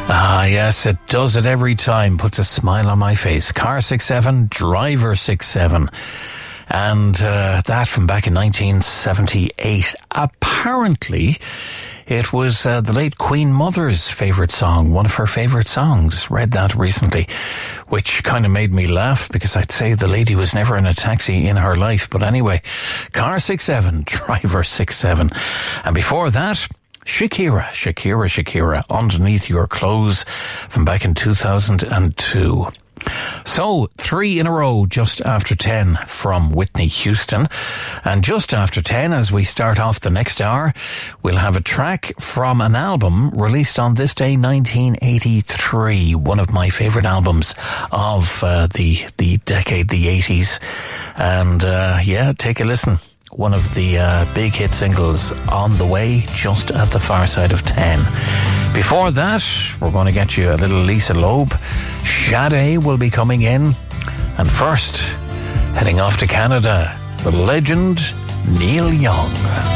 Ah, yes, it does it every time. Puts a smile on my face. Car 67, Driver 67. And that from back in 1978. Apparently, it was the late Queen Mother's favourite song, one of her favourite songs. Read that recently, which kind of made me laugh because I'd say the lady was never in a taxi in her life. But anyway, Car 67, Driver 67. And before that, Shakira, Underneath Your Clothes from back in 2002. So, 3 in a row just after 10 from Whitney Houston. And just after 10, as we start off the next hour, we'll have a track from an album released on this day, 1983. One of my favourite albums of the decade, the 80s. And yeah, take a listen. One of the big hit singles, On the Way, just at the far side of 10. Before that, we're going to get you a little Lisa Loeb. Sade will be coming in. And first, heading off to Canada, the legend Neil Young.